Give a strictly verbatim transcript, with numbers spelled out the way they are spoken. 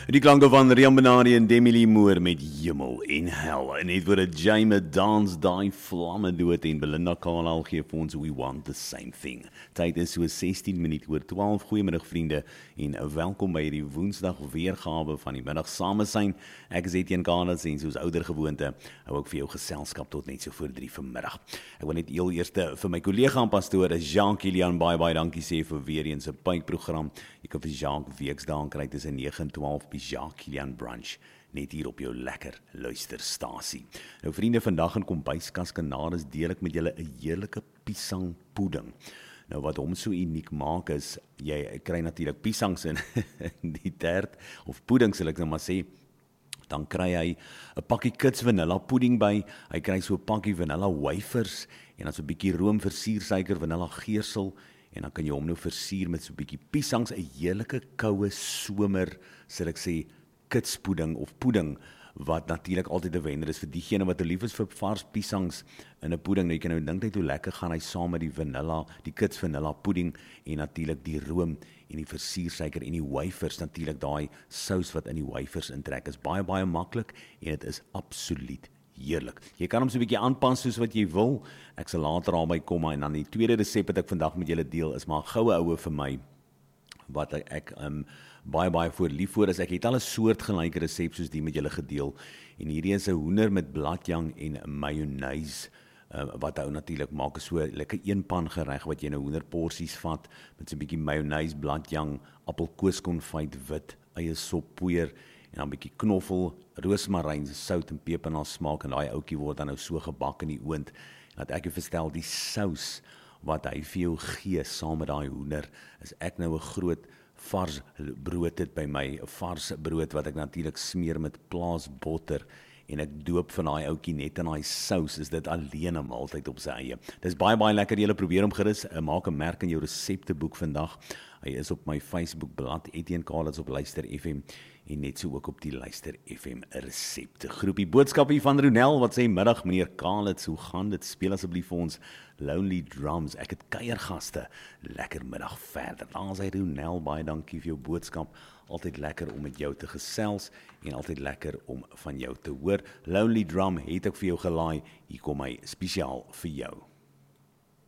Die klanke van Rian Benardi en Demi Lee Moore met Hemel en Hel. En net voor 'n Jaime dans daai vlamme dood en Belinda Carlisle gee vir ons We Want the Same Thing. Tyd is so sestien minute oor twaalf. Goeiemiddag vriende en welkom by hierdie Woensdag weergawe van die middag samesyn. Ek is Etienne Carlisle en soos ouer gewoonte hou ek vir jou geselskap tot net so voor drie vanmiddag. Ek wil net heel eers vir my kollega en pastoor Jean-Kilian baie baie dankie sê vir weer eens 'n pypprogram. Jy kan vir Jacques weksdae kry tussen nege en twaalf by Jean-Kilian Brunch, net hier op jou lekker luisterstasie. Nou vriende, vandag in Kombuiskas Kanades deel ek met julle 'n heerlike piesangpudding. Nou wat hom so uniek maak is, jy kry natuurlik piesangs in die tert, of pudding sal ek nou maar sê, dan kry hy 'n pakkie Kits vanilla pudding by, hy kry so 'n pakkie vanilla wafers, en dan so 'n bietjie room, versiersuiker, vanilla geersel, en dan kan jy hom nou versier met so 'n bietjie piesangs, 'n heerlike koue somer, sal ek sê, kitspudding of pudding, wat natuurlik altyd 'n wenner is vir diegene wat lief is vir vars piesangs in 'n pudding. Nou jy kan nou dink net hoe lekker gaan hy saam met die vanilla, die Kits vanilla pudding, en natuurlik die room en die versiersuiker en die wafers, natuurlik daai sous wat in die wafers intrek, is baie baie maklik en dit is absoluut heerlik. Jy kan hom so 'n bietjie aanpas soos wat jy wil. Ek sal later daarby kom, en dan die tweede resep wat ek vandag met julle deel is maar 'n goue oue vir my, wat ek, ek um, baie baie voor lief voor is. Ek het al 'n soortgelyke resep soos die met julle gedeel, en hierdie is 'n hoender met bladjang en mayonnaise, uh, wat hou natuurlik maak is so lekker eenpan gereg, wat jy nou hoenderporsies vat, met so 'n bietjie mayonnaise, bladjang, appelkoeskonfyt, wit, eie sop, poeier, en dan 'n bietjie knoffel, roosmaryn, sout en peper na smaak, en daai ouetjie word dan nou so gebak in die oond. En dat ek jou verstel, die sous wat hy vir jou gee saam met daai hoender, is ek nou 'n groot vars brood het by my, 'n vars brood wat ek natuurlik smeer met plaasbotter, en ek doop van daai ouetjie net in daai sous, is dit alleen 'n maaltyd op sy eie. Dis baie baie lekker, julle probeer hom gerus, maak 'n merk in jou resepteboek vandag. Hy is op my Facebook blad Etienne Carlisle op Luister F M, en net so ook op die Luister F M resepte groepie. Boodskap hier van Ronel wat sê, middag meneer Carlisle, hoe gaan dit? Speel asseblief vir ons Lonely Drums. Ek het kuiergaste. Lekker middag verder. Dan sê Ronel, baie dankie vir jou boodskap. Altyd lekker om met jou te gesels en altyd lekker om van jou te hoor. Lonely Drum het ek vir jou gelaai. Hier kom hy spesiaal vir jou.